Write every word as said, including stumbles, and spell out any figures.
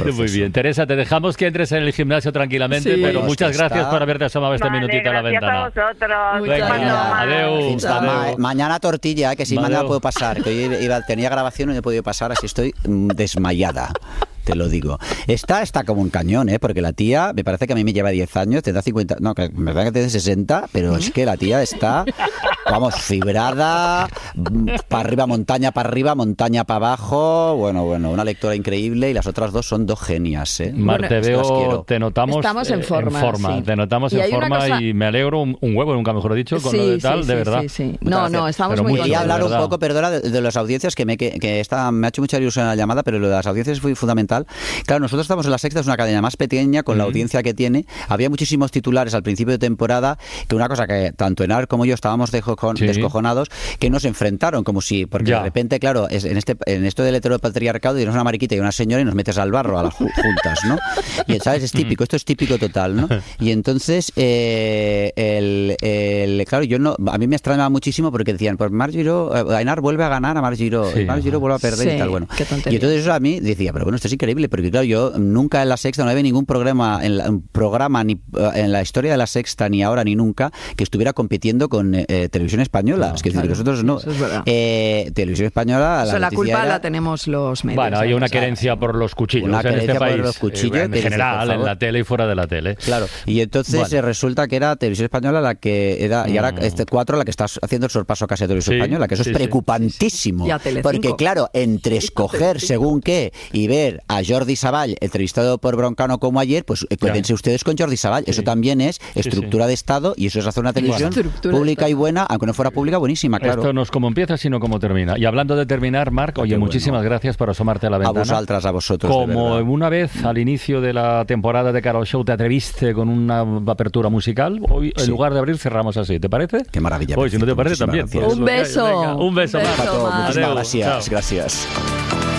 proceso. Muy bien. Teresa, te dejamos que entres en el gimnasio tranquilamente, sí, pero muchas gracias está... por haberte asomado este vale, minutito a la ventana. Gracias a vosotros. Venga, adeu, adeu. Ma mañana tortilla, que si Adeu. mañana puedo pasar, que hoy iba, tenía grabación y no he podido pasar, así estoy desmayada. Te lo digo. Está, está como un cañón, ¿eh? Porque la tía, me parece que a mí me lleva diez años, te da cincuenta, no, que me parece que tiene sesenta, pero es que la tía está, vamos, fibrada, para arriba, montaña para arriba, montaña para abajo, bueno, bueno, una lectora increíble y las otras dos son dos genias, ¿eh? Mar, te veo, te notamos Estamos en forma, en forma sí. te notamos en forma cosa... y me alegro un, un huevo, nunca mejor dicho, con sí, lo de tal, sí, de sí, verdad. Sí, sí. No, no, estamos pero muy Quería hablar de un poco, perdona, de, de las audiencias, que me que, que esta, me ha hecho mucha ilusión la llamada, pero lo de las audiencias fue fundamental. Claro, nosotros estamos en La Sexta, es una cadena más pequeña, con mm. la audiencia que tiene. Había muchísimos titulares al principio de temporada, que una cosa que tanto Enar como yo estábamos descojon, sí. descojonados, que nos enfrentaron, como si, porque ya. de repente, claro, es, en este en esto del heteropatriarcado, tienes una mariquita y una señora y nos metes al barro a las juntas, ¿no? Y, ¿sabes? Es típico, esto es típico total, ¿no? Y entonces, eh, el, el, claro, yo no, a mí me extrañaba muchísimo porque decían, pues Mar Giró, Enar vuelve a ganar a Mar Giró, sí. Mar Giró vuelve a perder sí, y tal, bueno. Y entonces eso a mí decía, pero bueno, esto es increíble, porque claro, yo nunca en La Sexta, no había ningún programa, en la, un programa ni en la historia de La Sexta, ni ahora ni nunca, que estuviera compitiendo con eh, Televisión Española. No, es que claro, nosotros no. Eh, Televisión Española. O sea, la, la culpa era... la tenemos los medios. Bueno, hay una querencia por los cuchillos una en este país. Por los cuchillos, eh, en general, dice, en la tele y fuera de la tele. Claro. Y entonces bueno. eh, resulta que era Televisión Española la que era, y ahora este cuatro la que está haciendo el sorpaso casi a Televisión sí, Española, que eso sí, es preocupantísimo. Sí, sí. Porque claro, entre escoger según qué y ver a Jordi Savall entrevistado por Broncano como ayer, pues quédense ustedes con Jordi Savall. Sí. Eso también es estructura sí, sí. de Estado y eso es hacer una televisión bueno. pública y buena, aunque no fuera pública, buenísima, claro. Esto no es como empieza, sino como termina. Y hablando de terminar, Marc, oye, bueno. muchísimas gracias por asomarte a la ventana. A vosotras, a vosotros. Como una vez al inicio de la temporada de Carol Show te atreviste con una apertura musical, hoy sí. en lugar de abrir cerramos así, ¿te parece? Qué maravilla. Hoy, si no te parece, también. Un beso. Venga, un beso, un beso Marc. Muchísimas gracias. Gracias.